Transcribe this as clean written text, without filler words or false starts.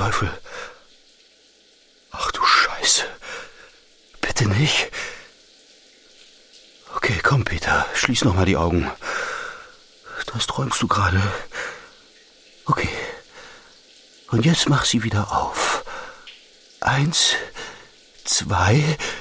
Teufel. Ach du Scheiße. Bitte nicht. Okay, komm, Peter, schließ noch mal die Augen. Das träumst du gerade. Okay. Und jetzt mach sie wieder auf. 1, 2...